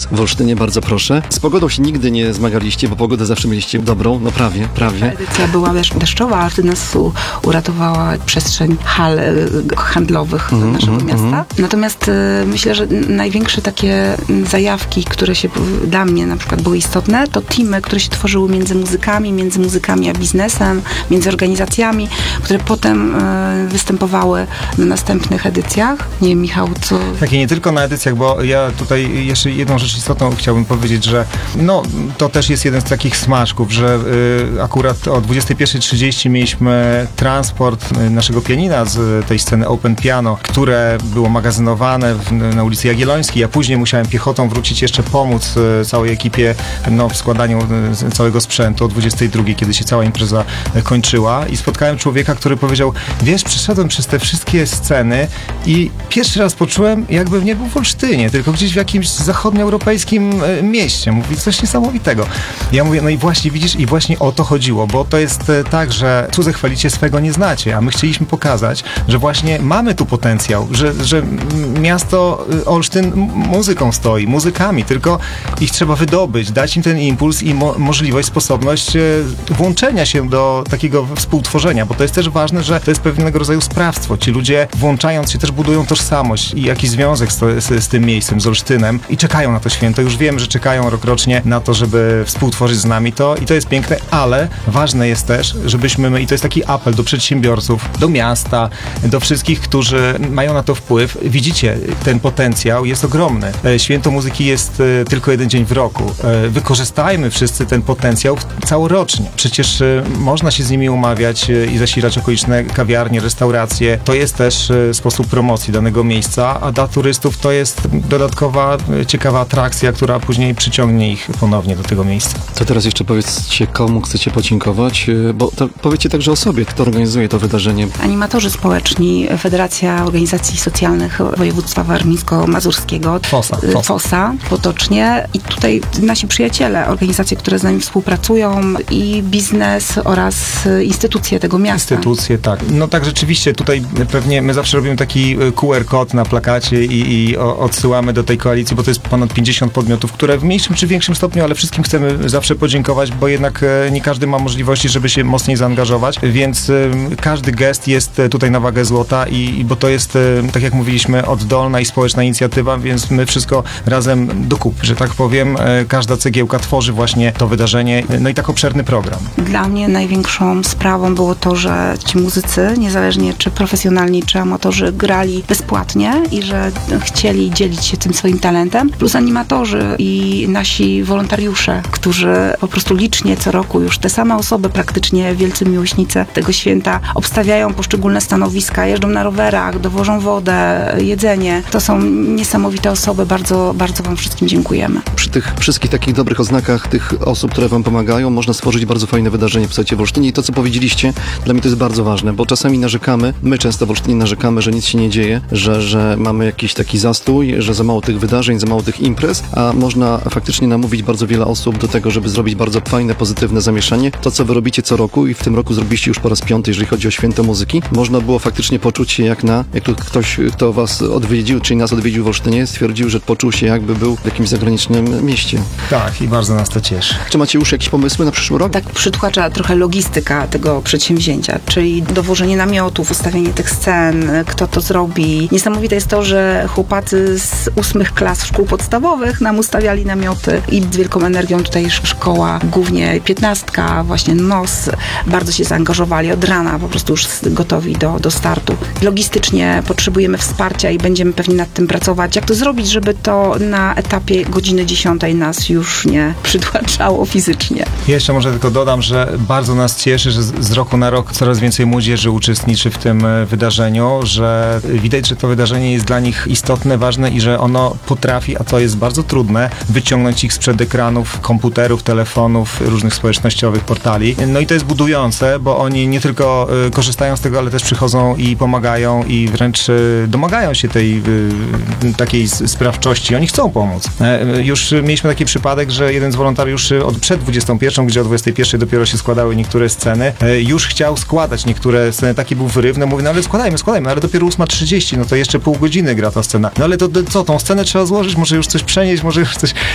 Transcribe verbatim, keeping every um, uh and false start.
w Olsztynie, bardzo proszę. Z pogodą się nigdy nie zmagaliście, bo pogodę zawsze mieliście dobrą, no prawie, prawie. Edycja była deszczowa, ale wtedy nas u, uratowała przestrzeń hal e, handlowych Mm, naszego mm, miasta. mm. Natomiast e, myślę, że największe takie zajawki, które się dla mnie na przykład były istotne, to teamy, które się tworzyły między muzykami, między muzykami a biznesem, między organizacjami, które potem e, występowały na następnych edycjach. Nie wiem, Michał, co... Tak, i nie tylko na edycjach, bo ja tutaj jeszcze jedną rzecz istotną chciałbym powiedzieć, że no, to też jest jeden z takich smaczków, że y, akurat o dwudziestej pierwszej trzydzieści mieliśmy transport naszego pianina z tej sceny Open Piano, które było magazynowane w, na ulicy Jagiellońskiej. Ja później musiałem piechotą wrócić jeszcze pomóc y, całej ekipie no, w składaniu y, całego sprzętu o dwudziestej drugiej, kiedy się cała impreza y, kończyła i spotkałem człowieka, który powiedział, wiesz, przeszedłem przez te wszystkie sceny i pierwszy raz poczułem, jakbym nie był w Olsztynie, tylko gdzieś w jakimś zachodnioeuropejskim y, mieście. Mówi, coś niesamowitego. Ja mówię, no i właśnie widzisz, i właśnie o to chodziło, bo to jest y, tak, że cudze chwalicie, swego nie znacie, a my chcieliśmy pokazać, że właśnie mamy tu potencjał, że, że miasto Olsztyn muzyką stoi, muzykami, tylko ich trzeba wydobyć, dać im ten impuls i mo- możliwość, sposobność y, włączenia się do takiego współtworzenia, bo to jest też ważne, że to jest pewnego rodzaju sprawstwo. Ci ludzie, włączając się, też budują tożsamość i jakiś związek z, to, z, z tym miejscem, z Olsztynem i czekają na to święto. Już wiem, że czekają rokrocznie na to, żeby współtworzyć z nami to i to jest piękne, ale ważne jest też, żebyśmy my, i to jest taki apel do przedsiębiorców, do miasta, do wszystkich, którzy mają na to wpływ. Widzicie, ten potencjał jest ogromny. Święto Muzyki jest tylko jeden dzień w roku. Wykorzystajmy wszyscy ten potencjał całorocznie. Przecież można się z nimi umawiać i zasilać okoliczne kawiarnie, restauracje. To jest też sposób promocji danego miejsca, a dla turystów to jest dodatkowa, ciekawa atrakcja, która później przyciągnie ich ponownie do tego miejsca. To teraz jeszcze powiedzcie, komu chcecie podziękować, bo to powiedzcie także o sobie, kto organizuje to wydarzenie. Animatorzy społeczni, Federacja Organizacji Socjalnych Województwa Warmińsko-Mazurskiego, Fosa, Fosa. Fosa potocznie i tutaj nasi przyjaciele, organizacje, które z nami współpracują i biznes oraz instytucje tego miasta. Instytucje, tak. No tak, rzeczywiście tutaj pewnie my zawsze robimy taki Q R kod na plakacie i, i odsyłamy do tej koalicji, bo to jest ponad pięćdziesiąt podmiotów, które w mniejszym czy większym stopniu, ale wszystkim chcemy zawsze podziękować, bo jednak nie każdy ma możliwości, żeby się mocniej zaangażować, więc każdy gest jest tutaj na wagę złota i, i bo to jest, tak jak mówiliśmy, oddolna i społeczna inicjatywa, więc my wszystko razem do kupy, że tak powiem. Każda cegiełka tworzy właśnie to wydarzenie, no i tak obszerny program. Dla mnie największą sprawą było to, że ci muzycy, niezależnie czy profesjonalni, czy amatorzy, grali bezpłatnie i że chcieli dzielić się tym swoim talentem, plus animatorzy i nasi wolontariusze, którzy po prostu licznie co roku już te same osoby, praktycznie wielcy miłośnicy tego święta, obstawiają poszczególne stanowiska, jeżdżą na rowerach, dowożą wodę, jedzenie. To są niesamowite osoby. Bardzo, bardzo wam wszystkim dziękujemy. Przy tych wszystkich takich dobrych oznakach tych osób, które wam pomagają, można stworzyć bardzo fajne wydarzenie w Słuchajcie w Olsztynie i to, co powiedzieliście, dla mnie to jest bardzo ważne, bo czasami narzekamy, my często w Olsztynie narzekamy, że nic się nie dzieje, że, że mamy jakiś taki zastój, że za mało tych wydarzeń, za mało tych imprez, a można faktycznie namówić bardzo wiele osób do tego, żeby zrobić bardzo fajne, pozytywne zamieszanie. To, co wy robicie co roku i w tym roku zrobiliście już po raz piąty, jeżeli chodzi o Święto Muzyki, można było faktycznie poczuć się jak na, jak tu ktoś, kto was odwiedził, czyli nas odwiedził w Olsztynie, stwierdził, że poczuł się jakby był w jakimś zagranicznym mieście. Tak, i bardzo nas to cieszy. Czy macie już jakieś pomysły na przyszły rok? Tak przytłacza trochę logistyka tego przedsięwzięcia, czyli dowożenie namiotów, ustawienie tych scen, kto to zrobi. Niesamowite jest to, że chłopacy z ósmych klas szkół podstawowych nam ustawiali namioty i z wielką energią tutaj szkoła, głównie piętnastka, właśnie N O S, bardzo się zaangażowali od rana, po prostu już gotowi do, do startu. Logistycznie potrzebujemy wsparcia i będziemy pewnie nad tym pracować. Jak to zrobić, żeby to na etapie godziny dziesiątej nas już nie przytłaczało fizycznie. Jeszcze może tylko dodam, że bardzo nas cieszy, że z roku na rok coraz więcej młodzieży uczestniczy w tym wydarzeniu, że widać, że to wydarzenie jest dla nich istotne, ważne i że ono potrafi, a to jest bardzo trudne, wyciągnąć ich sprzed ekranów, komputerów, telefonów, różnych społecznościowych portali. No i to jest budujące, bo oni nie tylko y, korzystają z tego, ale też przychodzą i pomagają i wręcz y, domagają się tej y, takiej sprawczości. Oni chcą pomóc. E, już mieliśmy taki przypadek, że jeden z wolontariuszy od przed dwudziestą pierwszą, gdzie o dwudziestej pierwszej dopiero się składały niektóre sceny, e, już chciał składać niektóre sceny, taki był wyrywny, mówi, no ale składajmy, składajmy, ale dopiero ósma trzydzieści, no to jeszcze pół godziny gra ta scena. No ale to, to co, tą scenę trzeba złożyć, może już coś przenieść, może już coś...